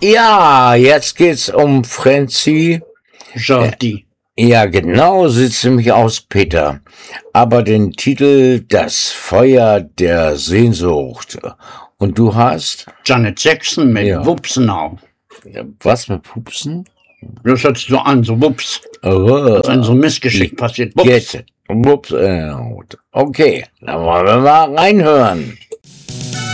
Ja, jetzt geht's um Franzi. Jordi. Ja, genau, sieht's nämlich aus, Peter. Aber den Titel Das Feuer der Sehnsucht. Und du hast? Janet Jackson mit Ja. Wupsenau. Was mit Pupsen? Das hört sich so an, so Wups. Oh, Wenn so ein Missgeschick passiert. Wups. Wups. Okay, dann wollen wir mal reinhören.